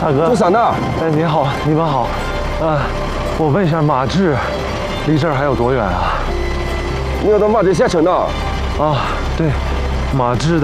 大哥， 做啥呢？ 哎，你好，你们好。我问一下，马治离这儿还有多远啊？ 你要到马街下城呢？ 啊，对，马治的。